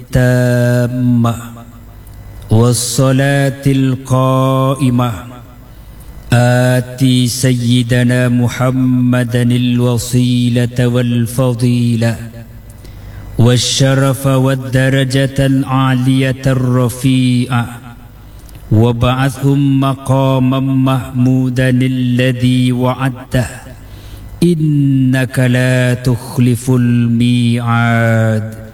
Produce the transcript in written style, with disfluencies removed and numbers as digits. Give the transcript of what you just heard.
التامة والصلاة القائمة آتي سيدنا محمدا الوصيلة والفضيلة والشرف والدرجة العالية الرفيعة وابعثهم مقاما محمودا الذي وعدته إنك لا تخلف الميعاد.